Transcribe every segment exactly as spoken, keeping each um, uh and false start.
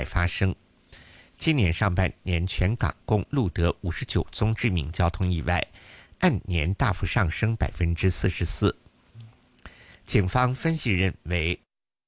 发生。今年上半年全港共录得五十九宗致命交通意外，按年大幅上升百分之四十四。警方分析认为，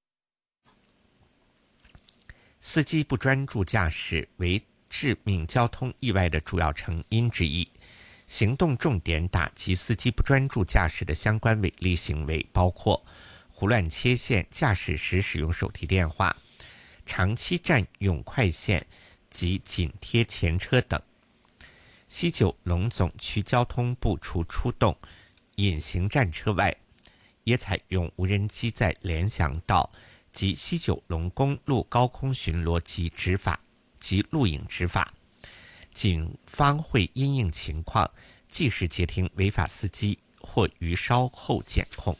司机不专注驾驶为致命交通意外的主要成因之一。行动重点打击司机不专注驾驶的相关违例行为，包括胡乱切线、驾驶时使用手提电话、长期占用快线及紧贴前车等。西九龙总区交通部除出动隐形战车外，也采用无人机在联翔道及西九龙公路高空巡逻及执法及录影执法。警方会因应情况即时截停违法司机，或于稍后检控。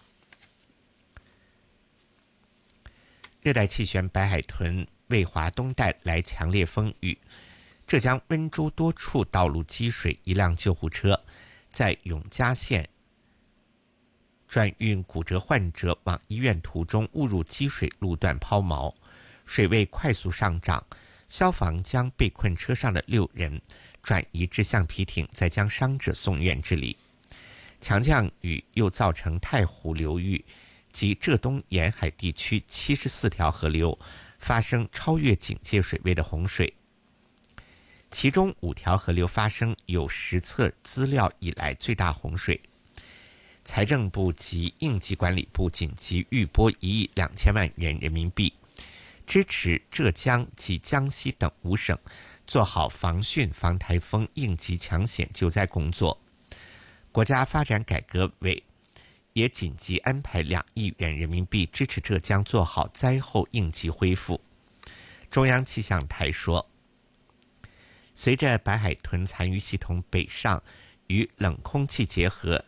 热带气旋白海豚为华东带来强烈风雨，浙江温州多处道路积水，一辆救护车在永嘉县转运骨折患者往医院途中误入积水路段抛锚，水位快速上涨，消防将被困车上的六人转移至橡皮艇，再将伤者送院治理。强降雨又造成太湖流域及浙东沿海地区七十四条河流发生超越警戒水位的洪水，其中五条河流发生有实测资料以来最大洪水。财政部及应急管理部紧急预拨一亿两千万元人民币，支持浙江及江西等五省做好防汛防台风应急抢险救灾工作。国家发展改革委也紧急安排两亿元人民币支持浙江做好灾后应急恢复。中央气象台说，随着白海豚残余系统北上与冷空气结合，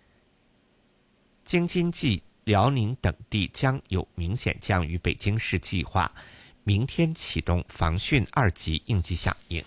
京津冀、辽宁等地将有明显降雨，北京市计划明天启动防汛二级应急响应。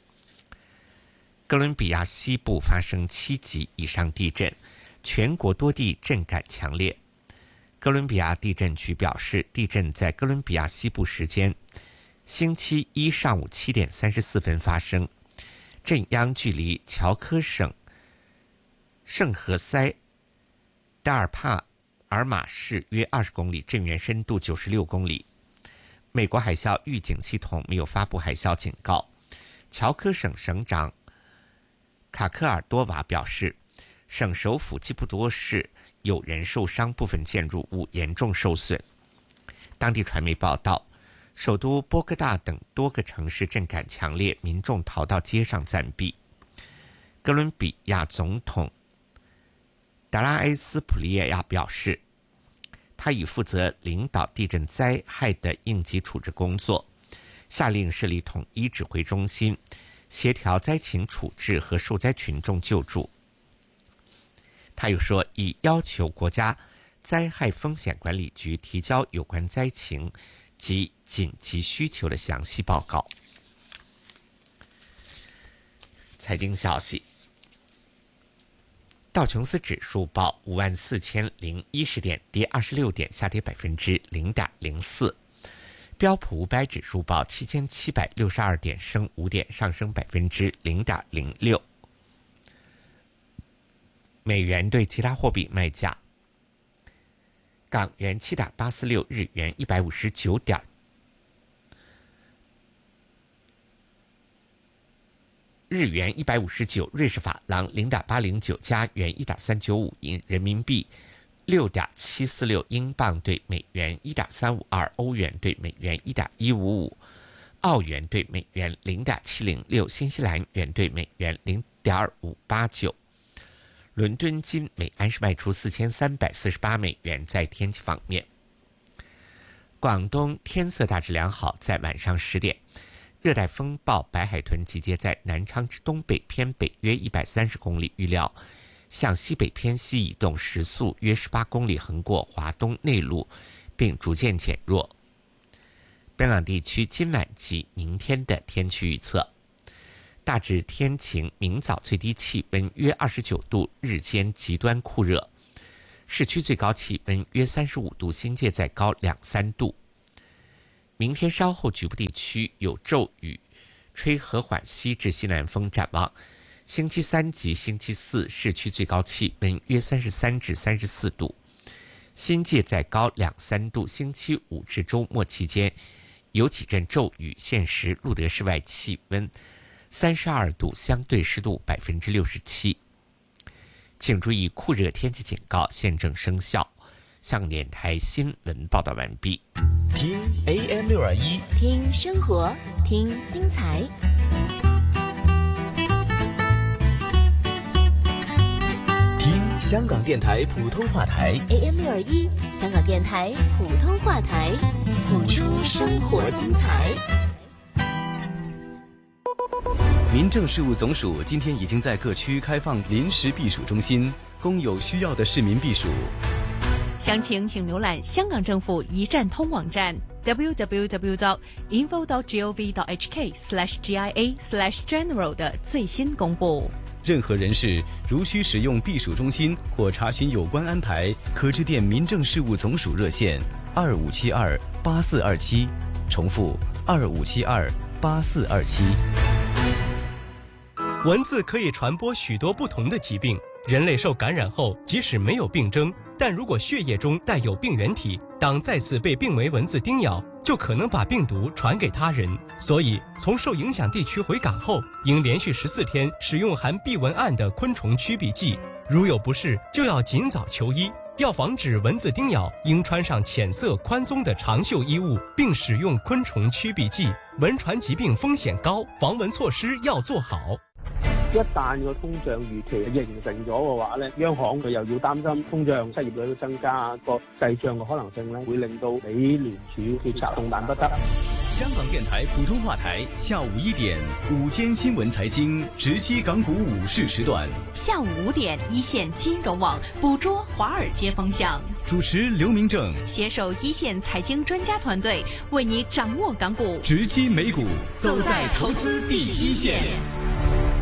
哥伦比亚西部发生七级以上地震，全国多地震感强烈。哥伦比亚地震局表示，地震在哥伦比亚西部时间星期一上午七点三十四分发生，震央距离乔科省圣何塞达尔帕尔马市约二十公里，震源深度九十六公里。美国海啸预警系统没有发布海啸警告。乔科省省长卡科尔多瓦表示，省首府基普多市有人受伤，部分建筑物严重受损。当地传媒报道，首都波哥大等多个城市震感强烈，民众逃到街上暂避。哥伦比亚总统达拉埃斯普利亚表示，他已负责领导地震灾害的应急处置工作，下令设立统一指挥中心，协调灾情处置和受灾群众救助。他又说，已要求国家灾害风险管理局提交有关灾情及紧急需求的详细报告。财经消息，道琼斯指数报五万四千零一十点，跌二十六点，下跌百分之零点零四。标普五百指数报七千七百六十二点，升五点，上升百分之零点零六。美元对其他货币卖价：港元七点八四六，日元一百五十九点，日元一百五十九，瑞士法郎零点八零九，加元一点三九五，人民币六点七四六，英镑对美元一点三五二，欧元对美元一点一五五，澳元对美元零点七零六，新西兰元对美元零点五八九。伦敦金每安士卖出四千三百四十八美元。在天气方面，广东天色大致良好，在晚上十点，热带风暴白海豚集结在南昌之东北偏北约一百三十公里，预料向西北偏西移动，时速约十八公里，横过华东内陆，并逐渐减弱。本港地区今晚及明天的天气预测：大致天晴，明早最低气温约二十九度，日间极端酷热，市区最高气温约三十五度，新界再高两三度。 明天稍后局部地区有骤雨，吹和缓西至西南风。展望星期三及星期四，市区最高气温约三十三至三十四度，新界再高两三度。星期五至周末期间有几阵骤雨，现时录得室外气温三十二度，相对湿度百分之六十七。请注意酷热天气警告现正生效。香港电台新闻报道完毕。 听 A M 六二一， 听生活，听精彩。 听香港电台普通话台 A M 六二一，香港电台普通话台，谱出生活精彩。 民政事务总署今天已经在各区开放临时避暑中心，供有需要的市民避暑。 详情请浏览香港政府一站通网站 double-u double-u double-u dot info dot gov dot h k slash g i a slash general 的最新公布。 任何人士如需使用避暑中心或查询有关安排，可致电民政事务总署热线二五七二八四二七，重复二五七二八四二七。 蚊子可以传播许多不同的疾病，人类受感染后，即使没有病征，但如果血液中带有病原体，当再次被病媒蚊子叮咬，就可能把病毒传给他人。所以，从受影响地区回港后，应连续十四天使用含避蚊胺的昆虫驱避剂。如有不适，就要尽早求医。要防止蚊子叮咬，应穿上浅色宽松的长袖衣物，并使用昆虫驱避剂。蚊传疾病风险高，防蚊措施要做好。 一旦個通脹預期形成咗嘅話咧，央行佢又要擔心通脹、失業率嘅增加，個滯脹嘅可能性咧，會令到美聯儲決策動彈不得。 香港電台普通話台下午一點午間新聞財經直擊港股午市時段， 下午五點一線金融網捕捉華爾街風向， 主持劉明正攜手一線財經專家團隊，為你掌握港股， 直擊美股，走在投資第一線。